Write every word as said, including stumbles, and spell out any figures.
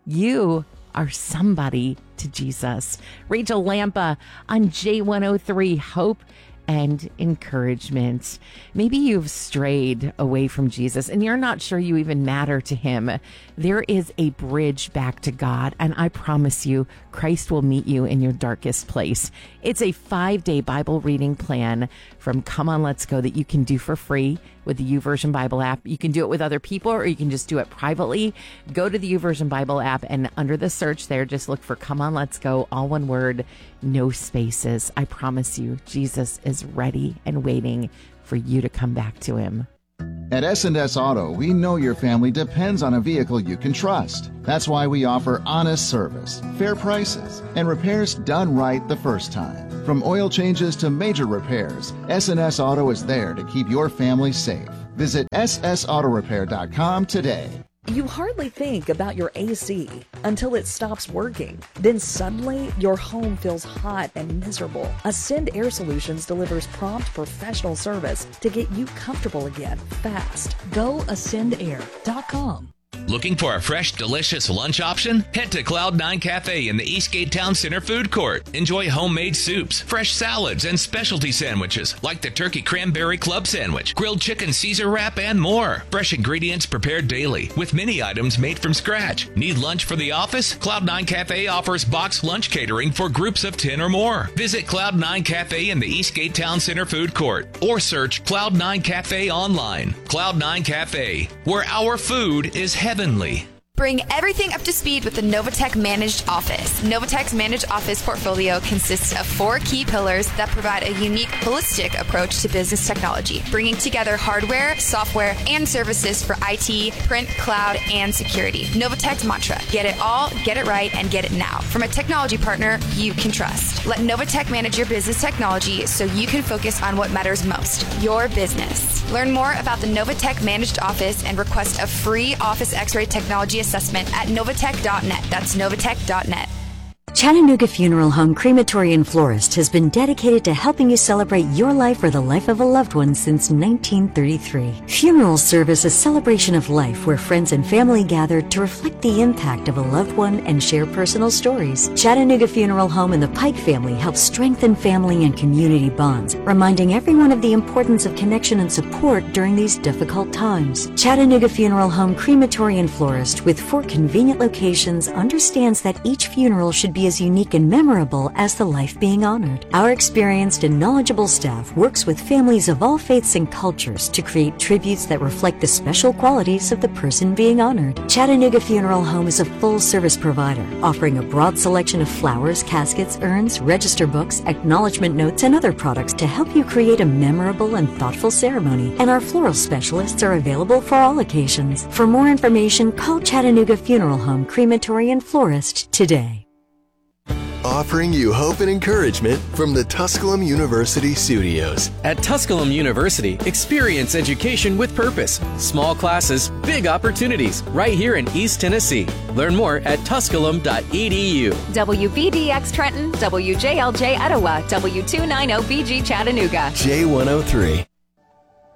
You are somebody to Jesus. Rachel Lampa on J one oh three, Hope and Encouragement. Maybe you've strayed away from Jesus and you're not sure you even matter to him. There is a bridge back to God, and I promise you, Christ will meet you in your darkest place. It's a five-day Bible reading plan from Come On Let's Go that you can do for free with the YouVersion Bible app. You can do it with other people, or you can just do it privately. Go to the YouVersion Bible app, and under the search there, just look for Come On Let's Go, all one word, no spaces. I promise you, Jesus is ready and waiting for you to come back to him. At S and S Auto, we know your family depends on a vehicle you can trust. That's why we offer honest service, fair prices, and repairs done right the first time. From oil changes to major repairs, S and S Auto is there to keep your family safe. Visit S S auto repair dot com today. You hardly think about your A C until it stops working. Then suddenly, your home feels hot and miserable. Ascend Air Solutions delivers prompt professional service to get you comfortable again, fast. Go ascend air dot com. Looking for a fresh, delicious lunch option? Head to Cloud nine Cafe in the Eastgate Town Center Food Court. Enjoy homemade soups, fresh salads, and specialty sandwiches like the Turkey Cranberry Club Sandwich, grilled chicken Caesar wrap, and more. Fresh ingredients prepared daily with many items made from scratch. Need lunch for the office? Cloud nine Cafe offers box lunch catering for groups of ten or more. Visit Cloud nine Cafe in the Eastgate Town Center Food Court or search Cloud nine Cafe online. Cloud nine Cafe, where our food is heavenly. Bring everything up to speed with the Novatech Managed Office. Novatech's Managed Office portfolio consists of four key pillars that provide a unique, holistic approach to business technology, bringing together hardware, software, and services for I T, print, cloud, and security. Novatech's mantra: get it all, get it right, and get it now. From a technology partner you can trust. Let Novatech manage your business technology so you can focus on what matters most, your business. Learn more about the Novatech Managed Office and request a free Office X-ray technology assessment at novatech dot net. That's novatech dot net. Chattanooga Funeral Home Crematory and Florist has been dedicated to helping you celebrate your life or the life of a loved one since nineteen thirty-three. Funerals serve as a celebration of life where friends and family gather to reflect the impact of a loved one and share personal stories. Chattanooga Funeral Home and the Pike family help strengthen family and community bonds, reminding everyone of the importance of connection and support during these difficult times. Chattanooga Funeral Home Crematory and Florist, with four convenient locations, understands that each funeral should be as unique and memorable as the life being honored. Our experienced and knowledgeable staff works with families of all faiths and cultures to create tributes that reflect the special qualities of the person being honored. Chattanooga Funeral Home is a full-service provider, offering a broad selection of flowers, caskets, urns, register books, acknowledgement notes, and other products to help you create a memorable and thoughtful ceremony. And our floral specialists are available for all occasions. For more information, call Chattanooga Funeral Home Crematory and Florist today. Offering you hope and encouragement from the Tusculum University studios. At Tusculum University, experience education with purpose. Small classes, big opportunities, right here in East Tennessee. Learn more at tusculum dot e d u. W B D X Trenton, W J L J Etowah, W two ninety B G Chattanooga. J one oh three.